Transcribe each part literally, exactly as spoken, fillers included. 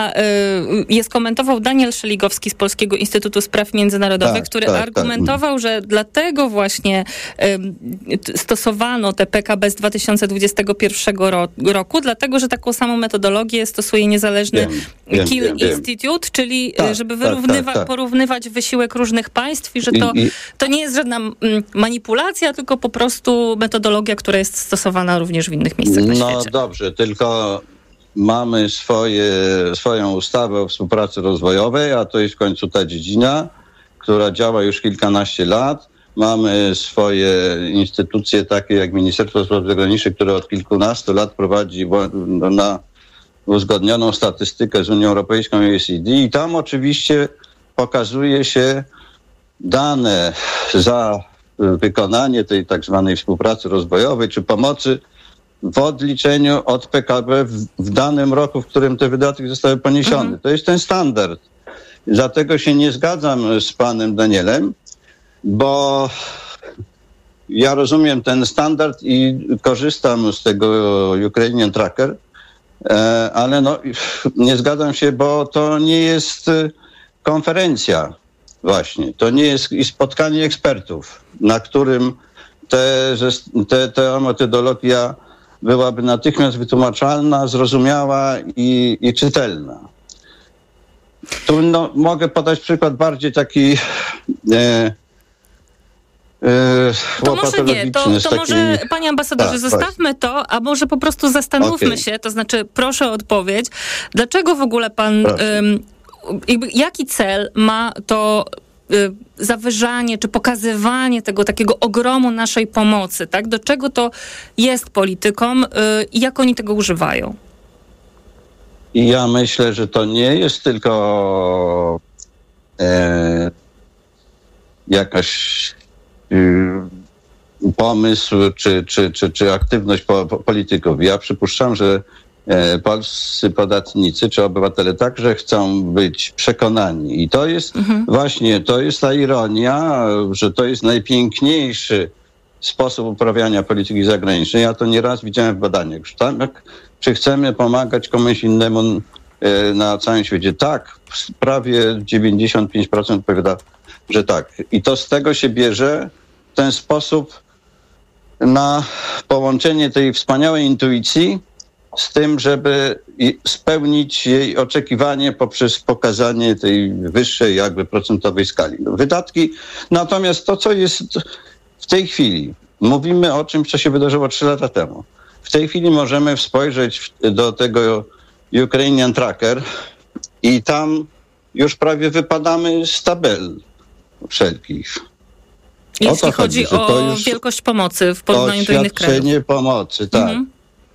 pana y, je skomentował Daniel Szeligowski z Polskiego Instytutu Spraw Międzynarodowych, tak, który tak, argumentował, tak. że dlatego właśnie y, stosowano te P K B z dwa tysiące dwudziestego pierwszego ro, roku, dlatego, że taką samą metodologię stosuje niezależny wiem, Kiel wiem, wiem, Institute, czyli tak, żeby tak, wyrównywa- tak, tak. porównywać wysiłek różnych państw i że to, I, i... to nie jest żadna mm, manipulacja, tylko po prostu metodologia, która jest stosowana również w innych miejscach na no, świecie. No dobrze, tylko mamy swoje, swoją ustawę o współpracy rozwojowej, a to jest w końcu ta dziedzina, która działa już kilkanaście lat. Mamy swoje instytucje takie jak Ministerstwo Spraw Zagranicznych, które od kilkunastu lat prowadzi na uzgodnioną statystykę z Unią Europejską i O E C D i tam oczywiście pokazuje się dane za wykonanie tej tak zwanej współpracy rozwojowej czy pomocy w odliczeniu od P K B w, w danym roku, w którym te wydatki zostały poniesione. Mhm. To jest ten standard. Dlatego się nie zgadzam z panem Danielem, bo ja rozumiem ten standard i korzystam z tego Ukrainian Tracker, ale no, nie zgadzam się, bo to nie jest konferencja właśnie. To nie jest i spotkanie ekspertów, na którym te, te, ta metodologia byłaby natychmiast wytłumaczalna, zrozumiała i, i czytelna. Tu no, mogę podać przykład bardziej taki e, e, to może nie, to, to taki... może, panie ambasadorze, tak, zostawmy właśnie. to, a może po prostu zastanówmy okay. się, to znaczy proszę o odpowiedź, dlaczego w ogóle pan, ym, jakby, jaki cel ma to y, zawyżanie czy pokazywanie tego takiego ogromu naszej pomocy, tak? Do czego to jest politykom y, i jak oni tego używają? I ja myślę, że to nie jest tylko e, jakaś y, pomysł czy, czy, czy, czy aktywność po, po polityków. Ja przypuszczam, że e, polscy podatnicy czy obywatele także chcą być przekonani. I to jest mhm. właśnie, to jest ta ironia, że to jest najpiękniejszy sposób uprawiania polityki zagranicznej. Ja to nieraz widziałem w badaniach. Tam, jak, czy chcemy pomagać komuś innemu e, na całym świecie? Tak, prawie dziewięćdziesiąt pięć procent odpowiada, że tak. I to z tego się bierze ten sposób na połączenie tej wspaniałej intuicji z tym, żeby spełnić jej oczekiwanie poprzez pokazanie tej wyższej jakby procentowej skali. Wydatki, natomiast to, co jest w tej chwili, mówimy o czymś, co się wydarzyło trzy lata temu. W tej chwili możemy spojrzeć do tego Ukrainian Tracker i tam już prawie wypadamy z tabel wszelkich. Jeśli o chodzi, chodzi o wielkość pomocy w porównaniu do innych krajów. Oświadczenie pomocy, tak. Mhm.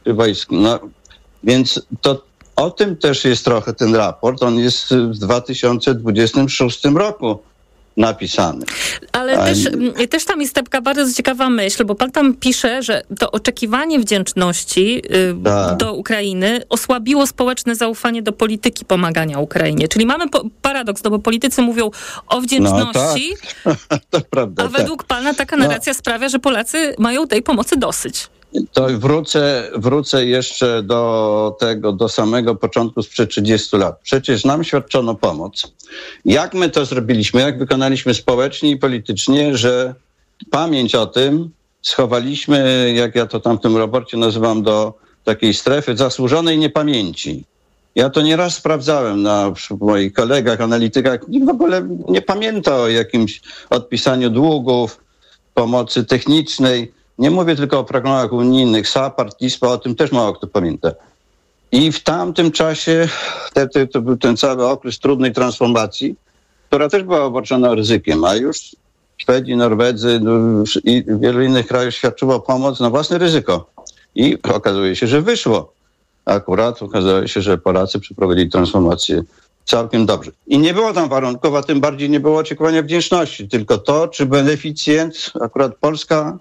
No, więc to o tym też jest trochę ten raport. On jest w dwa tysiące dwudziestym szóstym roku napisany. Ale też, też tam jest taka bardzo ciekawa myśl, bo pan tam pisze, że to oczekiwanie wdzięczności tak. do Ukrainy osłabiło społeczne zaufanie do polityki pomagania Ukrainie. Czyli mamy po- paradoks, no bo politycy mówią o wdzięczności, no tak. To prawda, a według tak. pana taka narracja no. sprawia, że Polacy mają tej pomocy dosyć. To wrócę, wrócę jeszcze do tego, do samego początku sprzed trzydziestu lat. Przecież nam świadczono pomoc. Jak my to zrobiliśmy, jak wykonaliśmy społecznie i politycznie, że pamięć o tym schowaliśmy, jak ja to tam w tym raporcie nazywam, do takiej strefy zasłużonej niepamięci. Ja to nieraz sprawdzałem na moich kolegach, analitykach. Nikt w ogóle nie pamięta o jakimś odpisaniu długów, pomocy technicznej. Nie mówię tylko o programach unijnych, SAPARD, ISPA, o tym też mało kto pamięta. I w tamtym czasie te, te, to był ten cały okres trudnej transformacji, która też była obarczona ryzykiem, a już Szwedzi, Norwedzy no, i wielu innych krajów świadczyło pomoc na własne ryzyko. I okazuje się, że wyszło. Akurat okazało się, że Polacy przeprowadzili transformację całkiem dobrze. I nie było tam warunków, a tym bardziej nie było oczekiwania wdzięczności, tylko to, czy beneficjent, akurat Polska,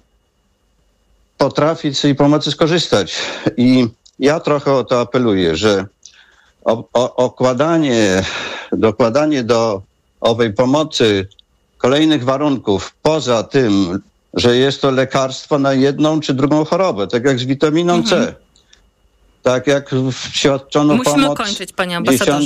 potrafi z tej pomocy skorzystać. I ja trochę o to apeluję, że o, o, okładanie, dokładanie do owej pomocy kolejnych warunków, poza tym, że jest to lekarstwo na jedną czy drugą chorobę, tak jak z witaminą mhm. C, tak jak świadczono Musimy pomoc kończyć, panie ambasadorze.